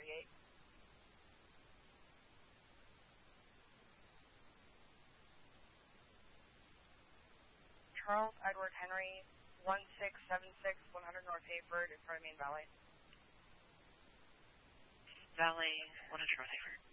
38. Charles Edward Henry, 1676, 100 North Hayford, in front of Main Valley. Valley, 100 North Hayford.